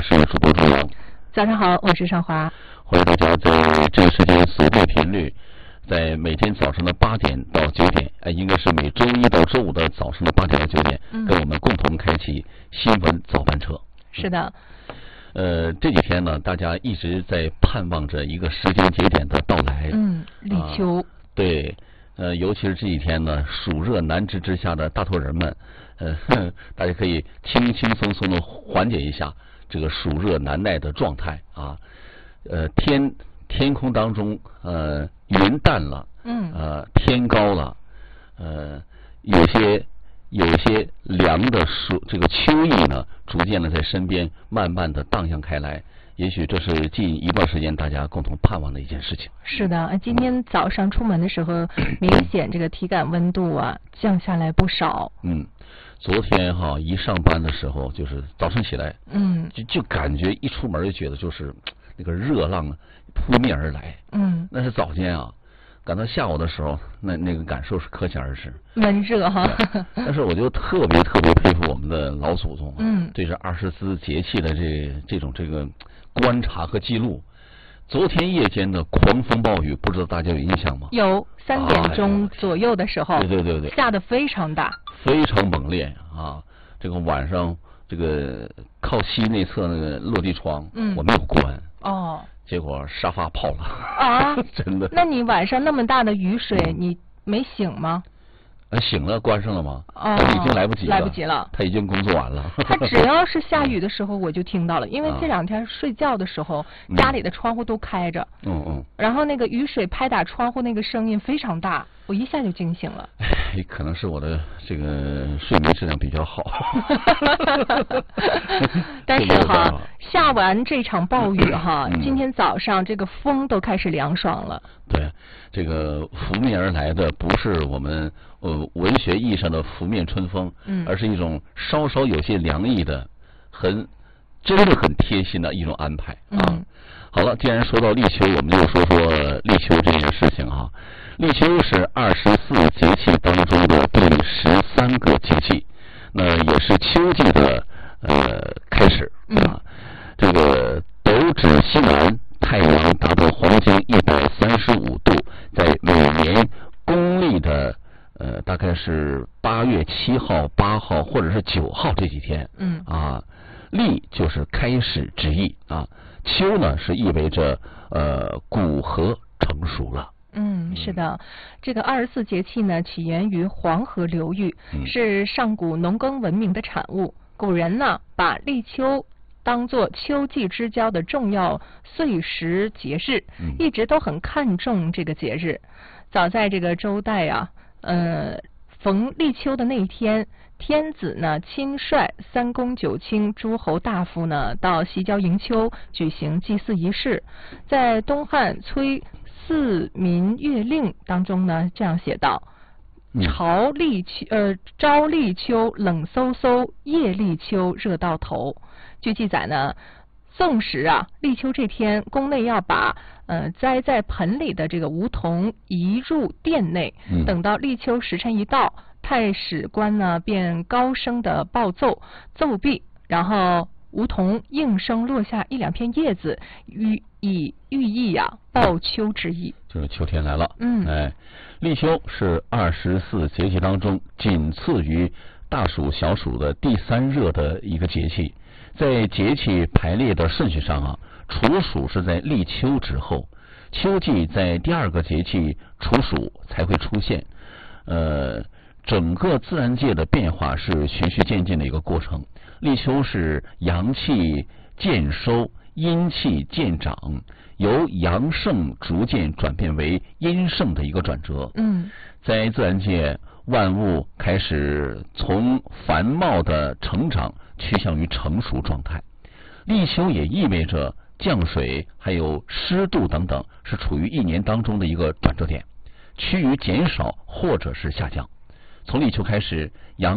是主播朱阳。 早上好，我是尚华。 欢迎大家在这个时间锁定频率，在每天早上的8点到9点，应该是每周一到周五的早上的8点到9点，跟我们共同开启新闻早班车。 是的。 这几天呢，大家一直在盼望着一个时间节点的到来。 立秋。 对。尤其是这几天呢，暑热难支之下的大头人们，大家可以轻轻松松的缓解一下这个暑热难耐的状态啊。天空当中云淡了，天高了，有些凉的这个秋意呢，逐渐的在身边慢慢的荡漾开来。也许这是近一段时间大家共同盼望的一件事情。 是的，今天早上出门的时候，明显这个体感温度降下来不少。 昨天一上班的时候，就是早上起来，就感觉一出门就觉得就是那个热浪扑面而来。那是早间啊，赶到下午的时候，那个感受是可想而知， 闷热哈。 但是我就特别佩服我们的老祖宗，对这24节气的这种观察和记录。昨天夜间的狂风暴雨，不知道大家有印象吗？ 有，3点钟左右的时候， 对， 下得非常大， 非常猛烈啊！这个晚上，这个靠西内侧那个落地窗，我没有关结果沙发泡了啊！真的？ 那你晚上那么大的雨水，你没醒吗？ 醒了，关上了吗？已经来不及了，他已经工作完了。 他只要是下雨的时候，我就听到了，因为这2天睡觉的时候，家里的窗户都开着，然后那个雨水拍打窗户那个声音非常大，我一下就惊醒了。 可能是我的这个睡眠质量比较好。 但是下完这场暴雨今天早上这个风都开始凉爽了。 对，这个拂面而来的不是我们文学意义上的拂面春风，而是一种稍稍有些凉意的，真的很贴心的一种安排啊。好了，既然说到立秋，我们就说说立秋这件事情哈。立秋是24节气当中的第13个节气，那也是秋季的开始啊。这个斗指西南，太阳达到黄金135度，在每年公历的大概是8月7号、8号或者是9号这几天，立就是开始之意啊。秋呢是意味着谷禾成熟了。 是的，这个24节气呢起源于黄河流域，是上古农耕文明的产物。古人呢把立秋当作秋季之交的重要岁时节日，一直都很看重这个节日。早在这个周代逢立秋的那一天，天子呢亲率3公9卿诸侯大夫呢到西郊迎秋，举行祭祀仪式。在东汉崔四民乐令当中呢这样写道：朝立秋冷飕飕，夜立秋热到头。据记载呢，宋时立秋这天，宫内要把栽在盆里的这个梧桐移入殿内，等到立秋时辰一到，太史官呢便高声的奏毕，然后梧桐应声落下1、2片叶子，寓意报秋之意， 就是秋天来了。立秋是24节气当中仅次于大暑、小暑的第3热的一个节气。在节气排列的顺序上处暑是在立秋之后，秋季在第2个节气处暑才会出现。整个自然界的变化是循序渐进的一个过程。立秋是阳气渐收，阴气渐长，由阳盛逐渐转变为阴盛的一个转折。在自然界，万物开始从繁茂的成长趋向于成熟状态。立秋也意味着降水还有湿度等等是处于1年当中的一个转折点，趋于减少或者是下降。从立秋开始，阳